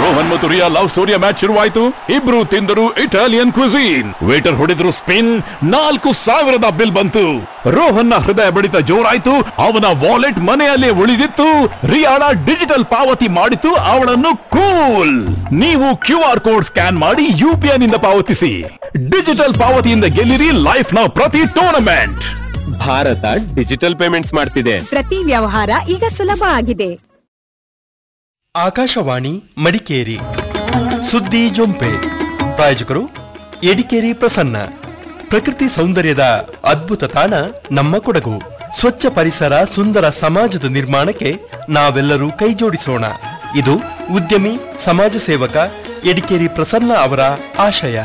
ರೋಹನ್ ಮತ್ತು ರಿಯಾ love ಸ್ಟೋರಿಯ match ಶುರುವಾಯಿತು. ಇಬ್ರು ತಿಂದರು ಇಟಾಲಿಯನ್ ಕ್ವಿಸಿನ್. ವೇಟರ್ ಹೊಡೆದ್ರು ಸ್ಪಿನ್. 4,000 ಬಿಲ್ ಬಂತು. ರೋಹನ್ ನ ಹೃದಯ ಬಡಿತ ಜೋರಾಯ್ತು. ಅವನ ವಾಲೆಟ್ ಮನೆಯಲ್ಲೇ ಉಳಿದಿತ್ತು. ರಿಯಾಳ ಡಿಜಿಟಲ್ ಪಾವತಿ ಮಾಡಿತು ಅವಳನ್ನು ಕೂಲ್. ನೀವು QR ಕೋಡ್ ಸ್ಕ್ಯಾನ್ ಮಾಡಿ UPI ನಿಂದ ಪಾವತಿಸಿ. ಡಿಜಿಟಲ್ ಪಾವತಿಯಿಂದ ಗೆಲ್ಲಿರಿ ಲೈಫ್ ನ ಪ್ರತಿ ಟೂರ್ನಮೆಂಟ್. ಭಾರತ ಡಿಜಿಟಲ್ ಪೇಮೆಂಟ್ಸ್ ಮಾಡ್ತಿದೆ. ಪ್ರತಿ ವ್ಯವಹಾರ ಈಗ ಸುಲಭ ಆಗಿದೆ. ಆಕಾಶವಾಣಿ ಮಡಿಕೇರಿ ಸುದ್ದಿ ಜೊಂಪೆ. ಪ್ರಾಯೋಜಕರು ಎಡಿಕೇರಿ ಪ್ರಸನ್ನ. ಪ್ರಕೃತಿ ಸೌಂದರ್ಯದ ಅದ್ಭುತ ತಾಣ ನಮ್ಮ ಕೊಡಗು. ಸ್ವಚ್ಛ ಪರಿಸರ, ಸುಂದರ ಸಮಾಜದ ನಿರ್ಮಾಣಕ್ಕೆ ನಾವೆಲ್ಲರೂ ಕೈಜೋಡಿಸೋಣ. ಇದು ಉದ್ಯಮಿ ಸಮಾಜ ಸೇವಕ ಎಡಿಕೇರಿ ಪ್ರಸನ್ನ ಅವರ ಆಶಯ.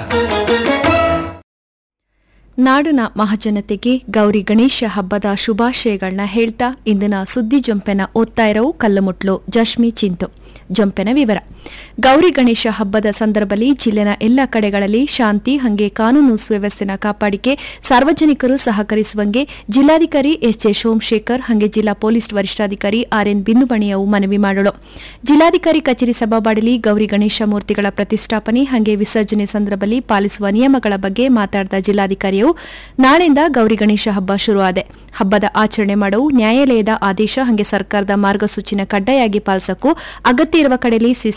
ನಾಡಿನ ಮಹಾಜನತೆಗೆ ಗೌರಿ ಗಣೇಶ ಹಬ್ಬದ ಶುಭಾಶಯಗಳನ್ನ ಹೇಳ್ತಾ ಇಂದಿನ ಸುದ್ದಿ ಜೊಂಪೆನ ಓದ್ತಾ ಇರೋವು ಕಲ್ಲುಮುಟ್ಲು ಜಶ್ಮಿ ಚಿಂತು. ಜೊಂಪೆನ ವಿವರ. ಗೌರಿ ಗಣೇಶ ಹಬ್ಬದ ಸಂದರ್ಭದಲ್ಲಿ ಜಿಲ್ಲೆನ ಎಲ್ಲ ಕಡೆಗಳಲ್ಲಿ ಶಾಂತಿ ಹಂಗೆ ಕಾನೂನು ಸುವ್ಯವಸ್ಥೆನ ಕಾಪಾಡಿಕೆ ಸಾರ್ವಜನಿಕರು ಸಹಕರಿಸುವಂಗೆ ಜಿಲ್ಲಾಧಿಕಾರಿ ಎಸ್ಜೆ ಸೋಮಶೇಖರ್ ಹಂಗೆ ಜಿಲ್ಲಾ ಪೊಲೀಸ್ ವರಿಷ್ಠಾಧಿಕಾರಿ RN ಬಿನ್ನುಬಣಿಯವು ಮನವಿ ಮಾಡಲು. ಜಿಲ್ಲಾಧಿಕಾರಿ ಕಚೇರಿ ಸಭಾಬಾಡಲಿ ಗೌರಿ ಗಣೇಶ ಮೂರ್ತಿಗಳ ಪ್ರತಿಷ್ಠಾಪನೆ ಹಂಗೆ ವಿಸರ್ಜನೆ ಸಂದರ್ಭದಲ್ಲಿ ಪಾಲಿಸುವ ನಿಯಮಗಳ ಬಗ್ಗೆ ಮಾತಾಡಿದ ಜಿಲ್ಲಾಧಿಕಾರಿಯು ನಾಳೆಯಿಂದ ಗೌರಿ ಗಣೇಶ ಹಬ್ಬ ಶುರುವಾದೆ. ಹಬ್ಬದ ಆಚರಣೆ ಮಾಡವು ನ್ಯಾಯಾಲಯದ ಆದೇಶ ಹಂಗೆ ಸರ್ಕಾರದ ಮಾರ್ಗಸೂಚಿನ ಕಡ್ಡಾಯಾಗಿ ಪಾಲಿಸಕ್ಕೂ ಅಗತ್ಯ ಇರುವ ಕಡೆಯಲ್ಲಿ